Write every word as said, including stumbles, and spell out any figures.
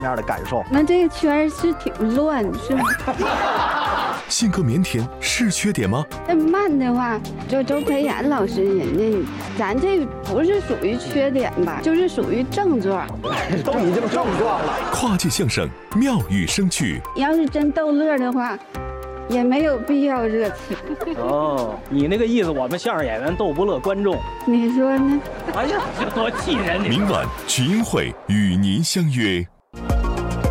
那样的感受？ 那这个圈是挺乱，是吗？ 性格腼腆是缺点吗？ 那慢的话，就周培源老师人家，咱这不是属于缺点吧，就是属于症状， 都已经症状了。 跨界相声妙语生趣， 要是真逗乐的话，也没有必要热情。 哦，你那个意思，我们相声演员逗不乐观众， 你说呢？ 哎呀，这多气人！ 明晚群英会与您相约。